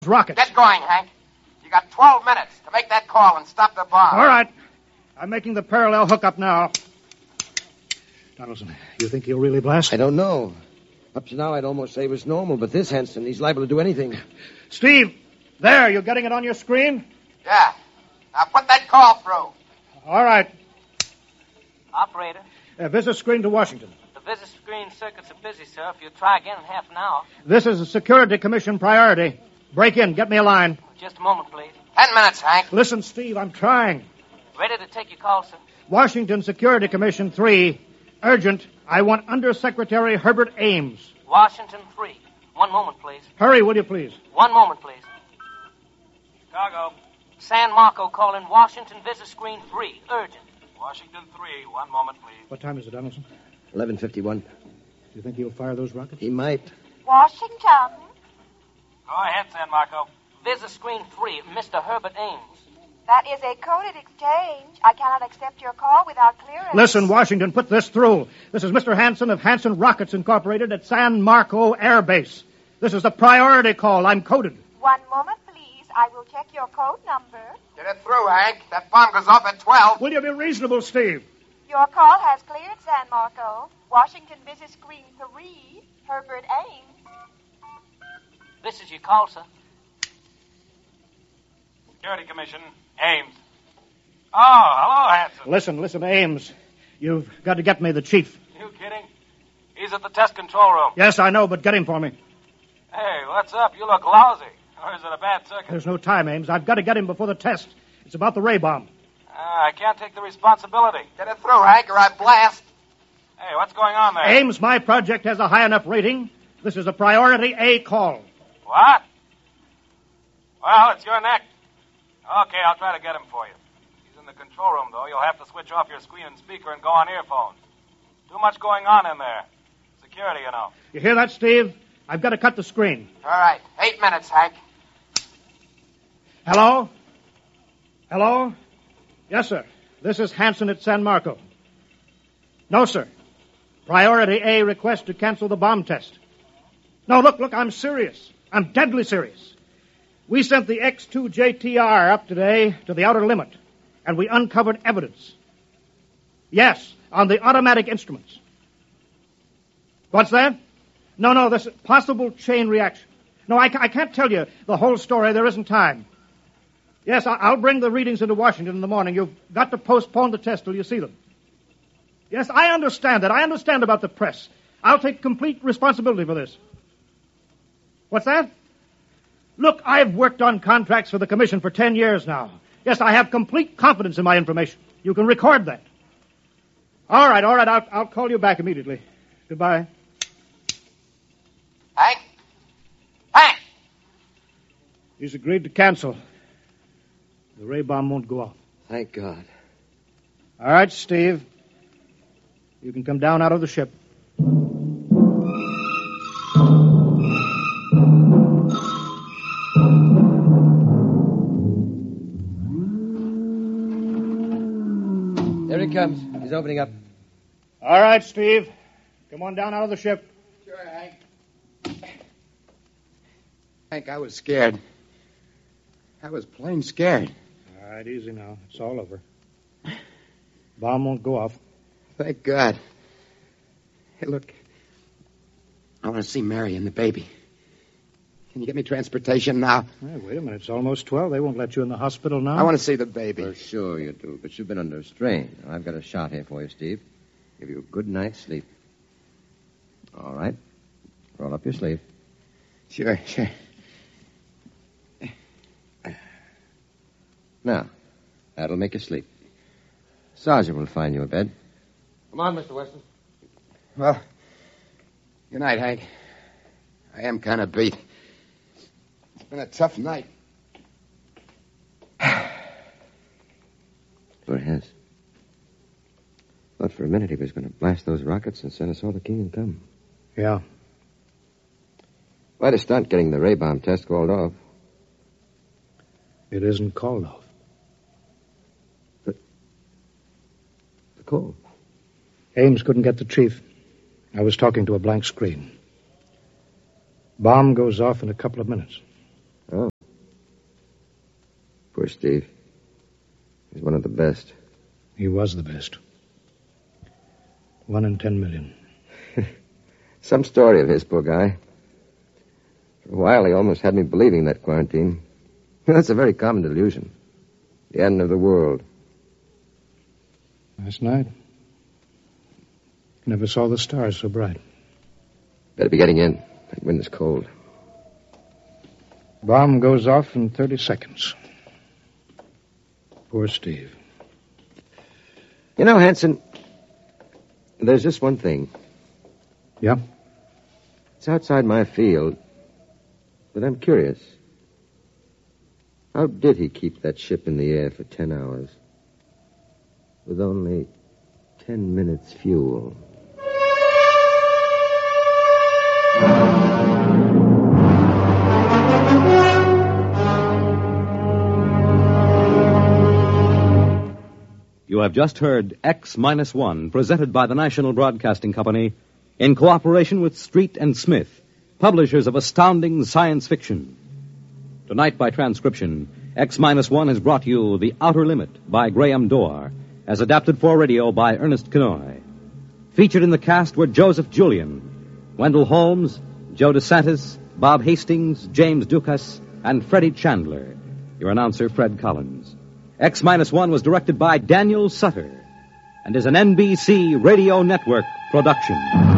rockets. Get going, Hank. You got 12 minutes to make that call and stop the bomb. All right. I'm making the parallel hookup now. Donaldson, you think he'll really blast? I don't know. Up to now, I'd almost say it was normal, but this Hanson, he's liable to do anything. Steve, there, you getting it on your screen? Yeah. Now put that call through. All right. Operator. Visit screen to Washington. The visit screen circuits are busy, sir. If you'll try again in half an hour. This is a Security Commission priority. Break in. Get me a line. Just a moment, please. 10 minutes, Hank. Listen, Steve, I'm trying. Ready to take your call, sir. Washington Security Commission 3. Urgent. I want Undersecretary Herbert Ames. Washington 3. 1 moment, please. Hurry, will you, please? 1 moment, please. Chicago. San Marco calling Washington visit screen 3. Urgent. Washington 3. 1 moment, please. What time is it, Donaldson? 11:51. Do you think he'll fire those rockets? He might. Washington. Go ahead, San Marco. Visit screen 3. Mr. Herbert Ames. That is a coded exchange. I cannot accept your call without clearance. Listen, Washington, put this through. This is Mr. Hanson of Hanson Rockets Incorporated at San Marco Air Base. This is a priority call. I'm coded. 1 moment, please. I will check your code number. Get it through, Hank. That bomb goes off at 12. Will you be reasonable, Steve? Your call has cleared, San Marco. Washington visit screen 3. Herbert Ames. This is your call, sir. Security Commission. Ames. Oh, hello, Hanson. Listen, Ames. You've got to get me the chief. You kidding? He's at the test control room. Yes, I know, but get him for me. Hey, what's up? You look lousy. Or is it a bad circuit? There's no time, Ames. I've got to get him before the test. It's about the ray bomb. I can't take the responsibility. Get it through, Hank, or I blast. Hey, what's going on there? Ames, my project has a high enough rating. This is a priority A call. What? Well, it's your neck. Okay, I'll try to get him for you. He's in the control room, though. You'll have to switch off your screen and speaker and go on earphones. Too much going on in there. Security, you know. You hear that, Steve? I've got to cut the screen. All right. 8 minutes, Hank. Hello? Hello? Yes, sir. This is Hanson at San Marco. No, sir. Priority A request to cancel the bomb test. No, look, I'm serious. I'm deadly serious. We sent the X-2JTR up today to the outer limit, and we uncovered evidence. Yes, on the automatic instruments. What's that? No, this possible chain reaction. No, I can't tell you the whole story. There isn't time. Yes, I'll bring the readings into Washington in the morning. You've got to postpone the test till you see them. Yes, I understand that. I understand about the press. I'll take complete responsibility for this. What's that? Look, I've worked on contracts for the Commission for 10 years now. Yes, I have complete confidence in my information. You can record that. All right. I'll call you back immediately. Goodbye. Hank? He's agreed to cancel. The ray bomb won't go off. Thank God. All right, Steve. You can come down out of the ship. There he comes. He's opening up. All right, Steve. Come on down out of the ship. Sure, Hank. Hank, I was scared. I was plain scared. All right, easy now. It's all over. Bomb won't go off. Thank God. Hey, look. I want to see Mary and the baby. Can you get me transportation now? Hey, wait a minute. It's almost 12. They won't let you in the hospital now. I want to see the baby. For sure you do, but you've been under strain. I've got a shot here for you, Steve. Give you a good night's sleep. All right. Roll up your sleeve. Sure. Now, that'll make you sleep. Sergeant will find you a bed. Come on, Mr. Weston. Well, good night, Hank. I am kind of beat. It's been a tough night. Sure it has. Thought for a minute he was going to blast those rockets and send us all to Kingdom Come. Yeah. Quite a stunt getting the ray bomb test called off. It isn't called off. But the call. Ames couldn't get the chief. I was talking to a blank screen. Bomb goes off in a couple of minutes. Poor Steve. He's one of the best. He was the best. 1 in 10 million. Some story of his, poor guy. For a while, he almost had me believing that quarantine. That's a very common delusion. The end of the world. Last night, never saw the stars so bright. Better be getting in. That wind is cold. Bomb goes off in 30 seconds. Poor Steve. You know, Hanson, there's just one thing. Yeah? It's outside my field, but I'm curious. How did he keep that ship in the air for 10 hours with only 10 minutes fuel? You have just heard X-1, presented by the National Broadcasting Company in cooperation with Street and Smith, publishers of astounding science fiction. Tonight, by transcription, X-1 has brought you The Outer Limit by Graham Dorr, as adapted for radio by Ernest Kenoy. Featured in the cast were Joseph Julian, Wendell Holmes, Joe DeSantis, Bob Hastings, James Dukas, and Freddie Chandler. Your announcer, Fred Collins. X-1 was directed by Daniel Sutter and is an NBC Radio Network production.